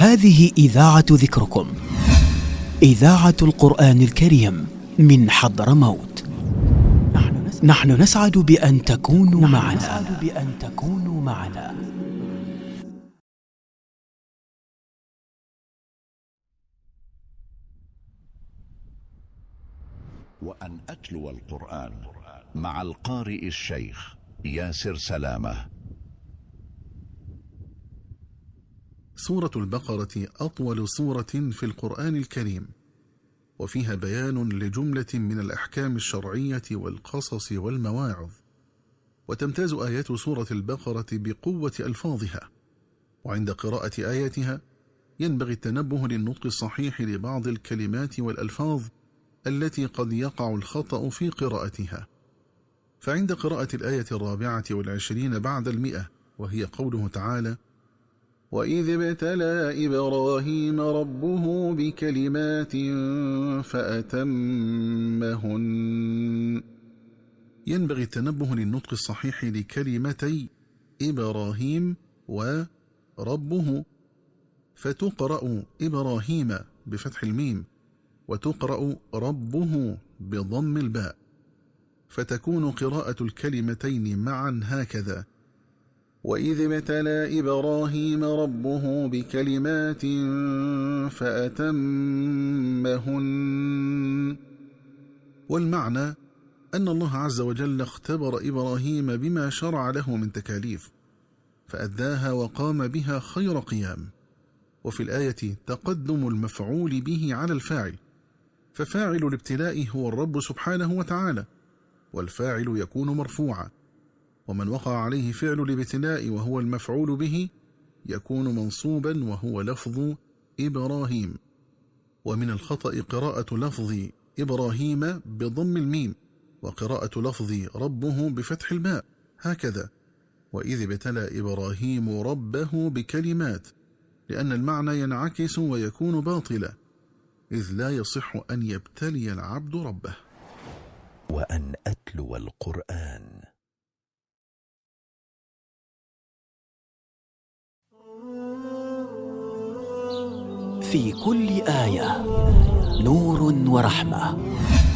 هذه إذاعة ذكركم، إذاعة القرآن الكريم من حضرموت. نحن نسعد بأن تكونوا معنا. وأن أتلو القرآن مع القارئ الشيخ ياسر سلامة. سورة البقرة أطول سورة في القرآن الكريم، وفيها بيان لجملة من الأحكام الشرعية والقصص والمواعظ. وتمتاز آيات سورة البقرة بقوة ألفاظها، وعند قراءة آياتها ينبغي التنبه للنطق الصحيح لبعض الكلمات والألفاظ التي قد يقع الخطأ في قراءتها. فعند قراءة الآية 24 بعد 100، وهي قوله تعالى: وإذ ابتلى إبراهيم ربه بكلمات فأتمهن، ينبغي التنبه للنطق الصحيح لكلمتي إبراهيم وربه، فتقرأ إبراهيم بفتح الميم، وتقرأ ربه بضم الباء، فتكون قراءة الكلمتين معا هكذا: وإذ ابتلى إبراهيم ربه بكلمات فأتمهن. والمعنى أن الله عز وجل اختبر إبراهيم بما شرع له من تكاليف، فأداها وقام بها خير قيام. وفي الآية تقدم المفعول به على الفاعل، ففاعل الابتلاء هو الرب سبحانه وتعالى، والفاعل يكون مرفوعا، ومن وقع عليه فعل الابتلاء وهو المفعول به يكون منصوبا، وهو لفظ إبراهيم. ومن الخطأ قراءة لفظ إبراهيم بضم الميم، وقراءة لفظ ربه بفتح الباء، هكذا: وإذ ابتلى إبراهيم ربه بكلمات، لأن المعنى ينعكس ويكون باطلا، إذ لا يصح أن يبتلي العبد ربه. وأن أتلو القرآن. في كل آية نور ورحمة.